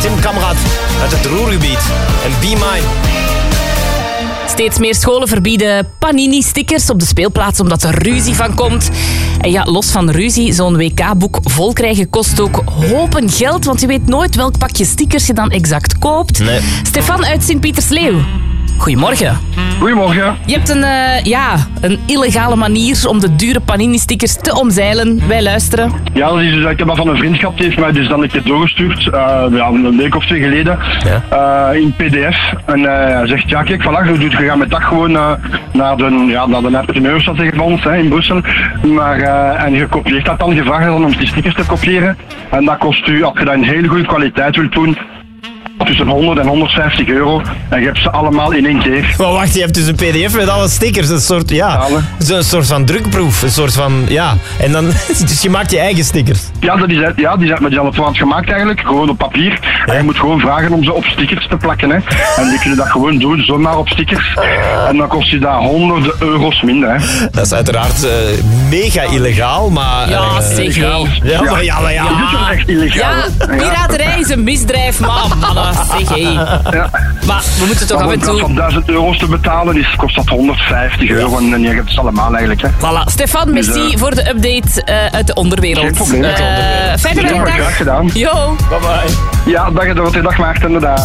Tim Kamrat uit het Ruhrgebied. En Be Mine. Steeds meer scholen verbieden Panini-stickers op de speelplaats omdat er ruzie van komt. En ja, los van ruzie, zo'n WK-boek vol krijgen kost ook hopen geld, want je weet nooit welk pakje stickers je dan exact koopt. Nee. Stefan uit Sint-Pietersleeuw. Goedemorgen. Goedemorgen. Je hebt een illegale manier om de dure Panini-stickers te omzeilen. Wij luisteren. Ja, dat is dus, ik heb dat van een vriend gehad, die heeft mij dus dan een keer doorgestuurd, een week of 2 geleden, in pdf. En hij zegt, ja kijk, voilà, je gaat met dat gewoon naar de Neptuneur, zeggen van ons, in Brussel. Maar, en je kopieert dat dan, je vraagt dan om die stickers te kopiëren. En dat kost u, als je dat in hele goede kwaliteit wilt doen, tussen 100 en 150 euro. En je hebt ze allemaal in één keer. Maar wacht, je hebt dus een pdf met alle stickers. Een soort van drukproef. Een soort van, En dan, dus je maakt je eigen stickers. Ja, die zijn op voorhand gemaakt eigenlijk. Gewoon op papier. Ja. En je moet gewoon vragen om ze op stickers te plakken. Hè. En die kunnen dat gewoon doen, zomaar op stickers. En dan kost je daar honderden euro's minder. Hè. Dat is uiteraard mega illegaal, maar... Ja, zeg hé. Ja. Is het wel echt illegaal? Ja, piraterij is een misdrijf, mannen. Zeg hé. Ja. Maar we moeten toch af en toe... Om 1000 euro's te betalen kost dat 150 euro. En je hebt het allemaal eigenlijk. Hè. Voilà. Stefan, merci voor de update uit de onderwereld. Geen probleem. Fijne dag. Graag gedaan. Yo. Bye bye. Ja, dag Maarten, inderdaad.